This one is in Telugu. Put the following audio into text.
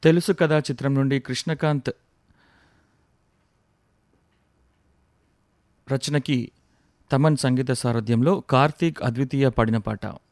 తెలుసు కదా చిత్రం నుండి కృష్ణకాంత్ రచనకి తమన్ సంగీత సారథ్యంలో కార్తీక్ అద్వితీయ పాడిన పాట.